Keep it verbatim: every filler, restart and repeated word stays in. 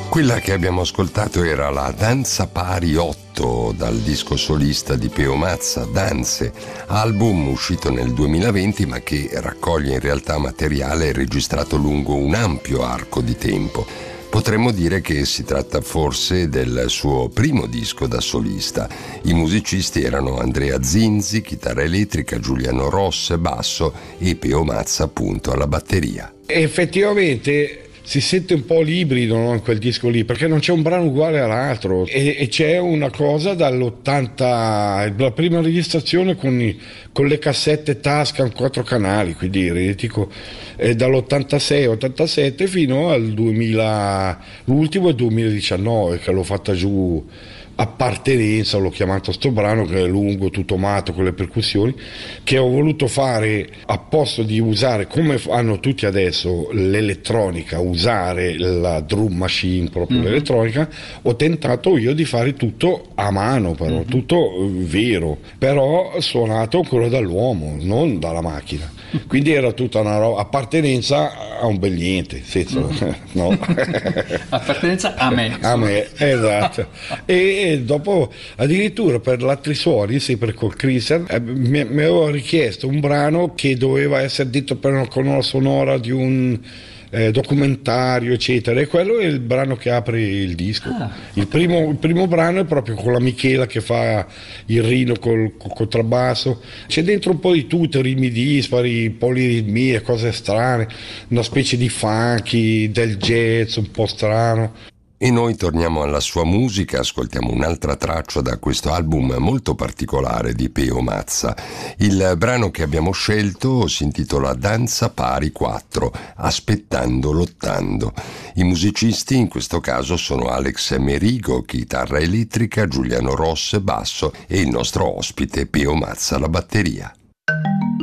Quella che abbiamo ascoltato era la Danza Pari otto dal disco solista di Peo Mazza, Danze, album uscito nel duemilaventi ma che raccoglie in realtà materiale registrato lungo un ampio arco di tempo. Potremmo dire che si tratta forse del suo primo disco da solista. I musicisti erano Andrea Zinzi, chitarra elettrica, Giuliano Ross, basso e Peo Mazza appunto alla batteria. Effettivamente si sente un po' l'ibrido, no, in quel disco lì, perché non c'è un brano uguale all'altro e, e c'è una cosa dall'ottanta, la prima registrazione con, i, con le cassette Tascam quattro canali, quindi dico, eh, dall'ottantasei ottantasette fino al duemila, l'ultimo è duemiladiciannove che l'ho fatta giù. Appartenenza, l'ho chiamato sto brano, che è lungo, tutto matto con le percussioni, che ho voluto fare a posto di usare, come hanno tutti adesso, l'elettronica, usare la drum machine, proprio mm-hmm. l'elettronica. Ho tentato io di fare tutto a mano, però mm-hmm. tutto vero, però suonato ancora dall'uomo, non dalla macchina. Quindi era tutta una roba, appartenenza a un bel niente, senza, mm-hmm. no. Appartenenza a me. A me, esatto. E E dopo addirittura per l'altri suoni, sempre col Christian, eh, mi, mi avevo richiesto un brano che doveva essere detto per una colonna sonora di un eh, documentario eccetera, e quello è il brano che apre il disco. Ah. il, primo, il primo brano è proprio con la Michela che fa il rino col, col contrabbasso, c'è dentro un po' di tutto, ritmi dispari, poliritmie, cose strane, una specie di funky, del jazz un po' strano. E noi torniamo alla sua musica, ascoltiamo un'altra traccia da questo album molto particolare di Peo Mazza. Il brano che abbiamo scelto si intitola Danza Pari quattro, Aspettando Lottando. I musicisti in questo caso sono Alex Merigo, chitarra elettrica, Giuliano Ross, basso e il nostro ospite Peo Mazza alla batteria.